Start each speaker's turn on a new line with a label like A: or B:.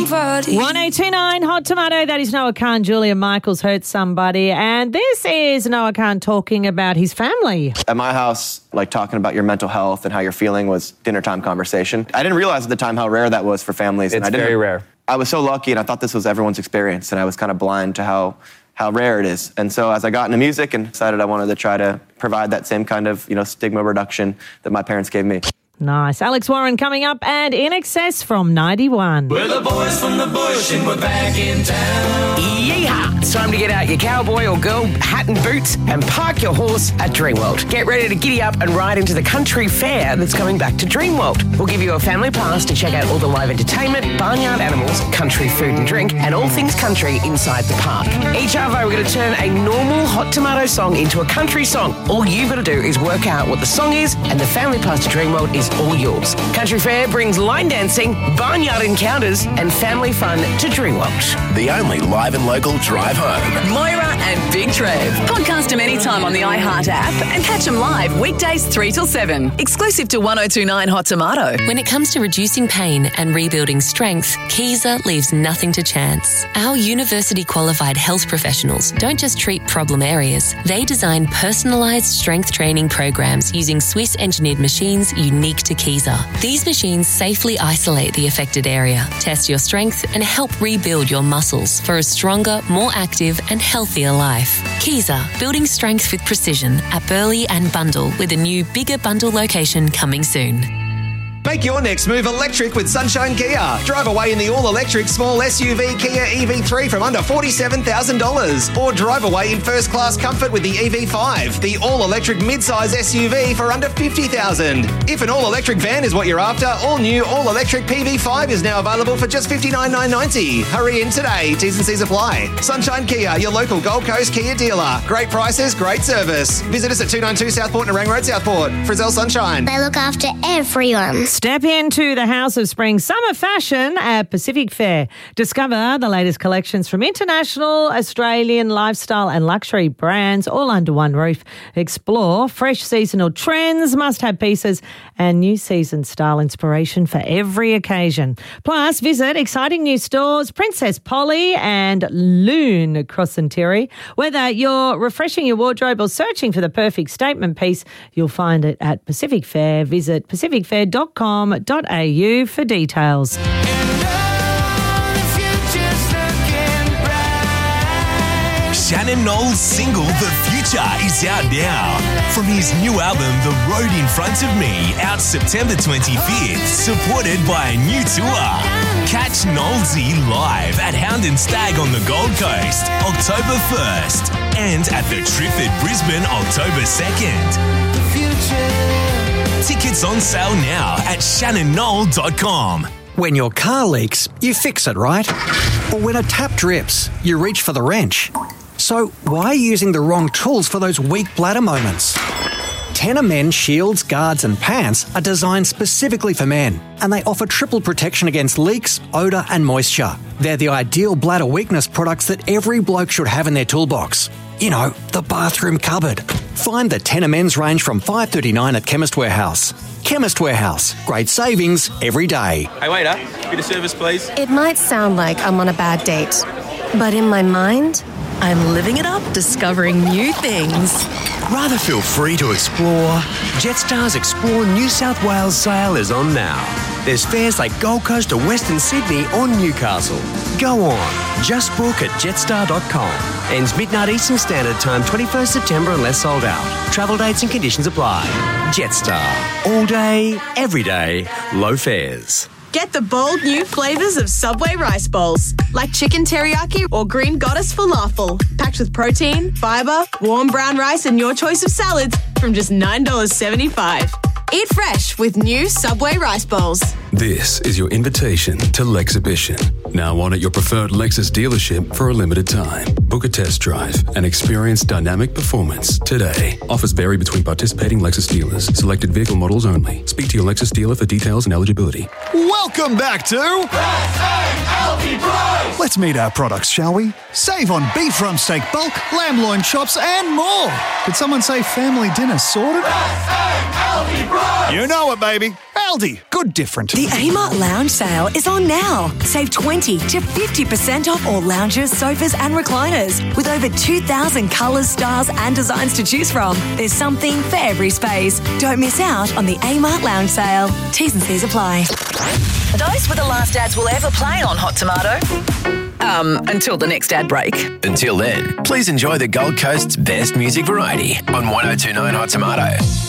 A: somebody.
B: 1029 Hot Tomato. That is Noah Khan. Julia Michaels hurt somebody. And this is Noah Khan talking about his family.
C: At my house, like talking about your mental health and how you're feeling was dinner time conversation. I didn't realize at the time how rare that was for families.
D: It's very rare.
C: I was so lucky and I thought this was everyone's experience and I was kind of blind to how rare it is. And so as I got into music and decided I wanted to try to provide that same kind of, stigma reduction that my parents gave me.
B: Nice. Alex Warren coming up and In Excess from 91.
A: We're the boys from the bush and we're back in town.
E: Yeehaw! It's time to get out your cowboy or girl hat and boots and park your horse at Dreamworld. Get ready to giddy up and ride into the country fair that's coming back to Dreamworld. We'll give you a family pass to check out all the live entertainment, barnyard animals, country food and drink, and all things country inside the park. Each Arvo, we're going to turn a normal Hot Tomato song into a country song. All you've got to do is work out what the song is, and the family pass to Dreamworld is all yours. Country Fair brings line dancing, barnyard encounters, and family fun to Dreamworld.
F: The only live and local drive home.
G: Moira and Big Trev. Podcast them anytime on the iHeart app and catch them live weekdays 3 till 7. Exclusive to 1029 Hot Tomato.
H: When it comes to reducing pain and rebuilding strength, Kaiser leaves nothing to chance. Our university-qualified health professionals don't just treat problem areas. They design personalised strength training programs using Swiss-engineered machines unique to Kaiser. These machines safely isolate the affected area, test your strength, and help rebuild your muscles for a stronger, more active, and healthier life. Kaiser, building strength with precision at Burleigh and Bundle, with a new bigger Bundle location coming soon.
I: Make your next move electric with Sunshine Kia. Drive away in the all-electric small SUV Kia EV3 from under $47,000. Or drive away in first-class comfort with the EV5, the all-electric mid-size SUV for under $50,000. If an all-electric van is what you're after, all-new all-electric PV5 is now available for just $59,990. Hurry in today. T's and C's apply. Sunshine Kia, your local Gold Coast Kia dealer. Great prices, great service. Visit us at 292 Southport and Narang Road, Southport. Frizzell Sunshine.
J: They look after everyone.
B: Step into the House of Spring Summer Fashion at Pacific Fair. Discover the latest collections from international, Australian, lifestyle and luxury brands all under one roof. Explore fresh seasonal trends, must-have pieces and new season style inspiration for every occasion. Plus, visit exciting new stores, Princess Polly and Loon across Century. Whether you're refreshing your wardrobe or searching for the perfect statement piece, you'll find it at Pacific Fair. Visit pacificfair.com.au for details.
F: Shannon Knowles' single The Future is out now. From his new album The Road in Front of Me, out September 25th, supported by a new tour. Catch Knowlesy live at Hound and Stag on the Gold Coast, October 1st, and at the Triffid Brisbane, October 2nd. Tickets on sale now at shannonnoel.com.
K: When your car leaks, you fix it, right? Or when a tap drips, you reach for the wrench. So why are you using the wrong tools for those weak bladder moments? Tenor Men shields, guards and pants are designed specifically for men, and they offer triple protection against leaks, odour and moisture. They're the ideal bladder weakness products that every bloke should have in their toolbox. You know, the bathroom cupboard. Find the Tenor Men's range from $5.39 at Chemist Warehouse. Chemist Warehouse. Great savings every day.
D: Hey, waiter, bit of service, please.
L: It might sound like I'm on a bad date, but in my mind, I'm living it up, discovering new things.
M: Rather feel free to explore? Jetstar's Explore New South Wales sale is on now. There's fares like Gold Coast to Western Sydney or Newcastle. Go on, just book at jetstar.com. Ends midnight Eastern Standard Time, 21st September unless sold out. Travel dates and conditions apply. Jetstar. All day, every day, low fares.
G: Get the bold new flavours of Subway rice bowls, like chicken teriyaki or green goddess falafel, packed with protein, fibre, warm brown rice and your choice of salads from just $9.75. Eat fresh with new Subway rice bowls.
N: This is your invitation to Lexhibition. Now on at your preferred Lexus dealership for a limited time. Book a test drive and experience dynamic performance today. Offers vary between participating Lexus dealers. Selected vehicle models only. Speak to your Lexus dealer for details and eligibility.
O: Welcome back to Let's meet our products, shall we? Save on beef rump steak bulk, lamb loin chops and more. Did someone say family dinner sorted? You know it, baby. Aldi. Good different.
P: The Amart Lounge sale is on now. Save 20 to 50% off all lounges, sofas and recliners. With over 2,000 colours, styles and designs to choose from. There's something for every space. Don't miss out on the Amart Lounge sale. T's and C's apply.
Q: Those were the last ads we'll ever play on Hot Tomato. Until the next ad break.
R: Until then, please enjoy the Gold Coast's best music variety on 102.9 Hot Tomato.